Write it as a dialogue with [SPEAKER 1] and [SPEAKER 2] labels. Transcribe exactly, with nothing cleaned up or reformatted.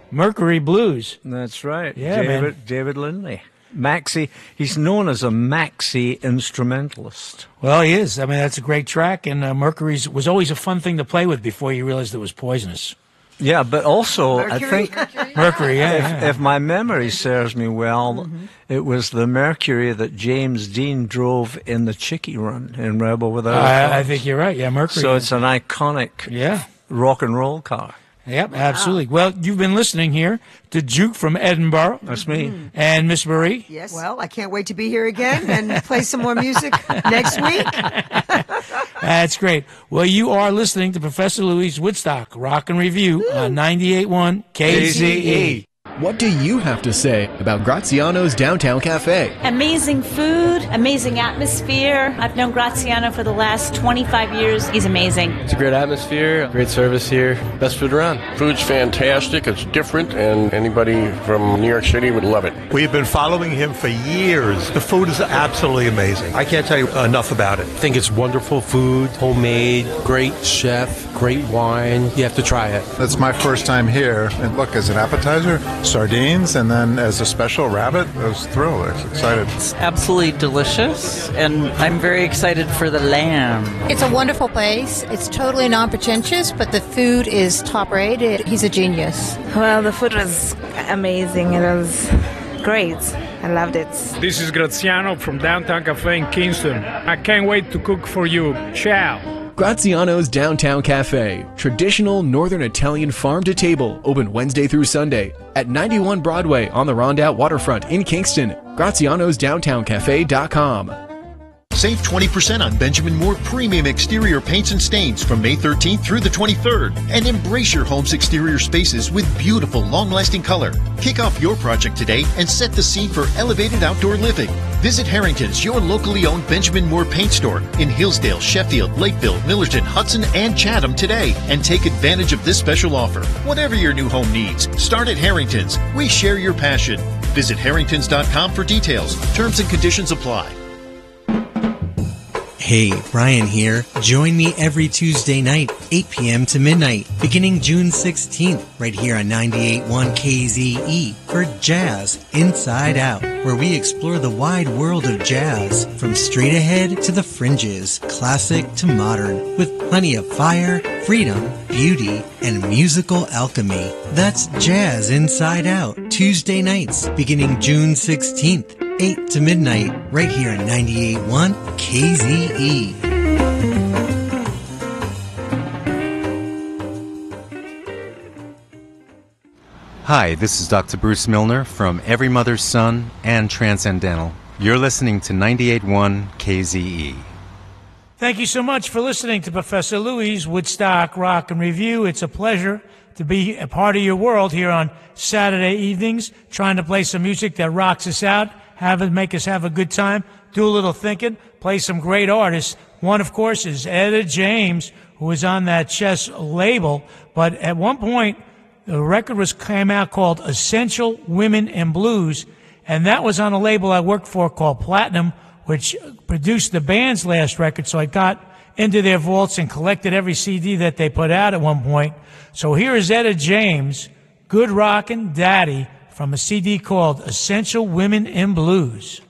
[SPEAKER 1] Mercury Blues.
[SPEAKER 2] That's right.
[SPEAKER 1] Yeah,
[SPEAKER 2] David,
[SPEAKER 1] man.
[SPEAKER 2] David Lindley. Maxi, he's known as a maxi instrumentalist.
[SPEAKER 1] Well, he is. I mean, that's a great track, and uh, Mercury's was always a fun thing to play with before you realized it was poisonous.
[SPEAKER 2] Yeah, but also,
[SPEAKER 3] Mercury?
[SPEAKER 2] I think,
[SPEAKER 3] Mercury?
[SPEAKER 1] Mercury, yeah.
[SPEAKER 2] if,
[SPEAKER 1] yeah.
[SPEAKER 2] if my memory serves me well,
[SPEAKER 3] Mm-hmm.
[SPEAKER 2] it was the Mercury that James Dean drove in the Chickie Run in Rebel Without a
[SPEAKER 1] I, I
[SPEAKER 2] Cause.
[SPEAKER 1] think you're right. Yeah, Mercury.
[SPEAKER 2] So it's an iconic
[SPEAKER 1] yeah.
[SPEAKER 2] rock and roll car.
[SPEAKER 1] Yep, absolutely. Well, you've been listening here to Juke from Edinburgh.
[SPEAKER 2] That's me.
[SPEAKER 1] And Miss Marie.
[SPEAKER 3] Yes. Well, I can't wait to be here again and play some more music next week.
[SPEAKER 1] That's great. Well, you are listening to Professor Louis' Woodstock Rock and Review on ninety-eight point one K Z E.
[SPEAKER 4] What do you have to say about Graziano's Downtown Cafe?
[SPEAKER 5] Amazing food, amazing atmosphere. I've known Graziano for the last twenty-five years. He's amazing.
[SPEAKER 6] It's a great atmosphere, great service here, best food around.
[SPEAKER 7] Food's fantastic, it's different, and anybody from New York City would love it.
[SPEAKER 8] We've been following him for years. The food is absolutely amazing. I can't tell you enough about it.
[SPEAKER 9] I think it's wonderful food, homemade, great chef, great wine. You have to try it.
[SPEAKER 10] That's my first time here. And look, as an appetizer, sardines, and then as a special rabbit, I was thrilled. I was excited.
[SPEAKER 11] It's absolutely delicious, and I'm very excited for the lamb.
[SPEAKER 12] It's a wonderful place. It's totally non-pretentious, but the food is top-rate. He's a genius.
[SPEAKER 13] Well, the food was amazing. It was great. I loved it.
[SPEAKER 14] This is Graziano from Downtown Cafe in Kingston. I can't wait to cook for you. Ciao.
[SPEAKER 4] Graziano's Downtown Cafe, traditional northern Italian farm-to-table, open Wednesday through Sunday at ninety-one Broadway on the Rondout Waterfront in Kingston. Graziano's Downtown Cafe dot com.
[SPEAKER 15] Save twenty percent on Benjamin Moore premium exterior paints and stains from May thirteenth through the twenty-third. And embrace your home's exterior spaces with beautiful, long-lasting color. Kick off your project today and set the scene for elevated outdoor living. Visit Harrington's, your locally owned Benjamin Moore paint store in Hillsdale, Sheffield, Lakeville, Millerton, Hudson, and Chatham today and take advantage of this special offer. Whatever your new home needs, start at Harrington's. We share your passion. Visit harringtons dot com for details. Terms and conditions apply.
[SPEAKER 16] Hey, Brian here. Join me every Tuesday night, eight p.m. to midnight, beginning June sixteenth, right here on ninety-eight point one K Z E for Jazz Inside Out, where we explore the wide world of jazz, from straight ahead to the fringes, classic to modern, with plenty of fire, freedom, beauty, and musical alchemy. That's Jazz Inside Out, Tuesday nights, beginning June sixteenth. eight to midnight, right here on ninety-eight point one K Z E.
[SPEAKER 17] Hi, this is Doctor Bruce Milner from Every Mother's Son and Transcendental. You're listening to ninety-eight point one K Z E.
[SPEAKER 1] Thank you so much for listening to Professor Louis' Woodstock Rock and Review. It's a pleasure to be a part of your world here on Saturday evenings, trying to play some music that rocks us out, have it, make us have a good time, do a little thinking, play some great artists. One, of course, is Etta James, who was on that Chess label. But at one point, the record was came out called Essential Women in Blues, and that was on a label I worked for called Platinum, which produced the band's last record. So I got into their vaults and collected every C D that they put out at one point. So here is Etta James, Good Rockin' Daddy, from a C D called Essential Women in Blues.